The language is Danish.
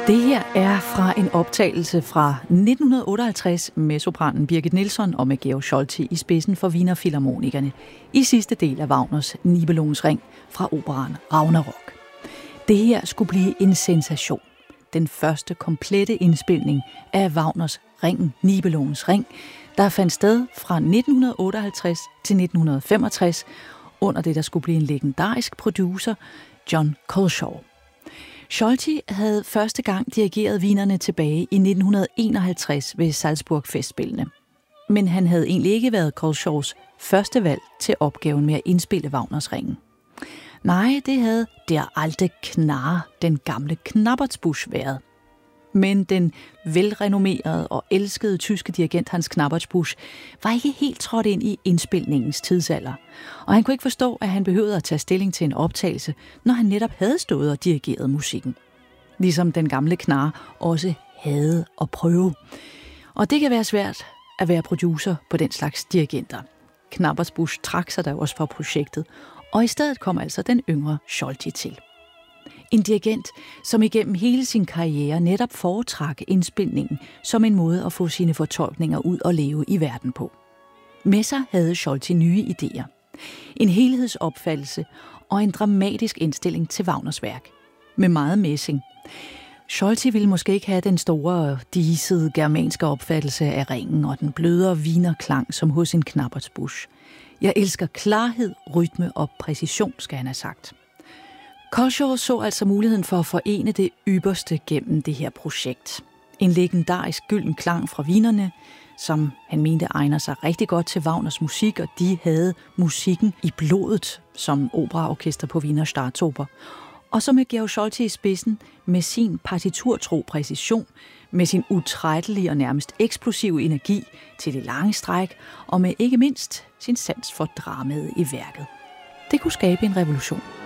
Det her er fra en optagelse fra 1958 med sopranen Birgit Nilsson og med Georg Scholti i spidsen for Wiener Philharmonikerne i sidste del af Wagners Nibelungens Ring fra operaen Ragnarok. Det her skulle blive en sensation. Den første komplette indspilning af Wagners Ringen, Nibelungens Ring, der fandt sted fra 1958 til 1965 under det, der skulle blive en legendarisk producer, John Coleshaw. Scholti havde første gang dirigeret wienerne tilbage i 1951 ved Salzburg-festspillene. Men han havde egentlig ikke været Coleshaws første valg til opgaven med at indspille Wagners Ringen. Nej, det havde Der alte Knarr, den gamle Knappertsbusch, været. Men den velrenommerede og elskede tyske dirigent Hans Knappertsbusch var ikke helt trådt ind i indspilningens tidsalder, og han kunne ikke forstå, at han behøvede at tage stilling til en optagelse, når han netop havde stået og dirigeret musikken. Ligesom den gamle Knarr også havde at prøve. Og det kan være svært at være producer på den slags dirigenter. Knappertsbusch trak sig da også fra projektet, og i stedet kom altså den yngre Scholti til. En dirigent, som igennem hele sin karriere netop foretrak indspilningen som en måde at få sine fortolkninger ud og leve i verden på. Med sig havde Scholti nye idéer. En helhedsopfattelse og en dramatisk indstilling til Wagners værk. Med meget messing. Scholti ville måske ikke have den store, disede germanske opfattelse af ringen og den blødere wienerklang som hos en Knappertsbusch. Jeg elsker klarhed, rytme og præcision, skal han have sagt. Coleshaw så altså muligheden for at forene det ypperste gennem det her projekt. En legendarisk gylden klang fra wienerne, som han mente egner sig rigtig godt til Wagners musik, og de havde musikken i blodet som operaorkester på Wiener Staatsoper. Og så med Georg Scholti i spidsen, med sin partiturtro præcision, med sin utrættelige og nærmest eksplosive energi til det lange stræk, og med ikke mindst sin sans for dramaet i værket. Det kunne skabe en revolution.